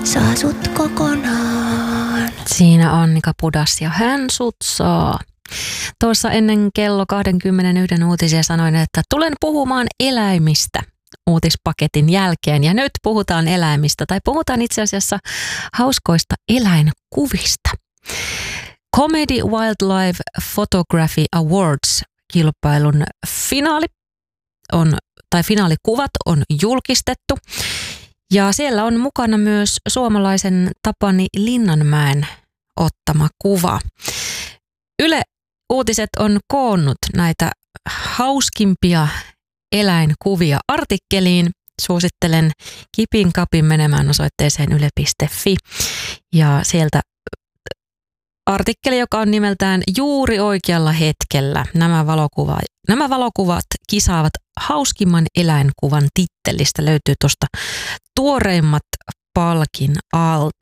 saa sut kokonaan. Siinä Annika Pudas ja hän sut saa. Tuossa ennen kello 21 uutisia sanoin, että tulen puhumaan eläimistä uutispaketin jälkeen. Ja nyt puhutaan eläimistä, tai puhutaan itse asiassa hauskoista eläinkuvista. Comedy Wildlife Photography Awards-kilpailun finaalikuvat on julkistettu. Ja siellä on mukana myös suomalaisen Tapani Linnanmäen ottama kuva. Yle Uutiset on koonnut näitä hauskimpia eläinkuvia artikkeliin. Suosittelen kipin kapin menemään osoitteeseen yle.fi. Ja sieltä artikkeli, joka on nimeltään Juuri oikealla hetkellä. Nämä valokuvat kisaavat hauskimman eläinkuvan tittelistä. Löytyy tuosta tuoreimmat palkin alta.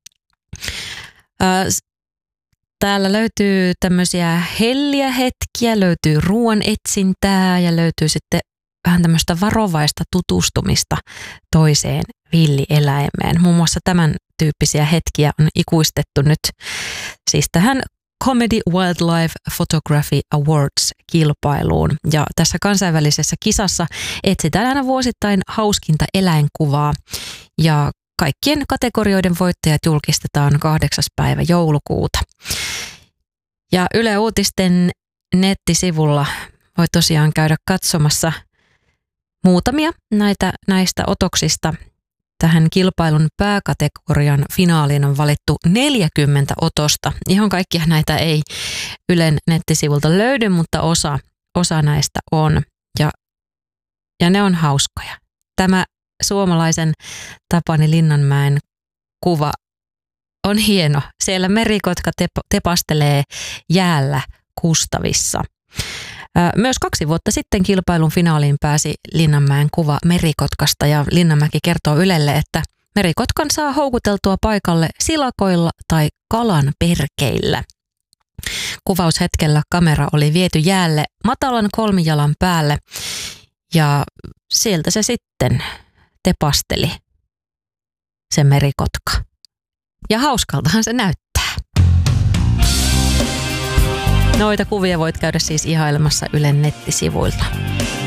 Täällä löytyy tämmöisiä helliä hetkiä, löytyy ruoan etsintää ja löytyy sitten vähän tämmöistä varovaista tutustumista toiseen villieläimeen. Muun muassa tämän tyyppisiä hetkiä on ikuistettu nyt siis tähän Comedy Wildlife Photography Awards-kilpailuun. Ja tässä kansainvälisessä kisassa etsitään aina vuosittain hauskinta eläinkuvaa ja kaikkien kategorioiden voittajat julkistetaan 8. päivä joulukuuta. Ja Yle Uutisten nettisivulla voi tosiaan käydä katsomassa muutamia näistä otoksista. Tähän kilpailun pääkategorian finaaliin on valittu 40 otosta. Ihan kaikkia näitä ei Ylen nettisivulta löydy, mutta osa näistä on. Ja ne on hauskoja. Tämä suomalaisen Tapani Linnanmäen kuva on hieno. Siellä merikotka tepastelee jäällä Kustavissa. Myös 2 vuotta sitten kilpailun finaaliin pääsi Linnanmäen kuva merikotkasta ja Linnanmäki kertoo Ylelle, että merikotkan saa houkuteltua paikalle silakoilla tai kalan perkeillä. Kuvaushetkellä kamera oli viety jäälle matalan 3 jalan päälle ja sieltä se sitten tepasteli se merikotka. Ja hauskaltahan se näyttää. Noita kuvia voit käydä siis ihailemassa Ylen nettisivuilta.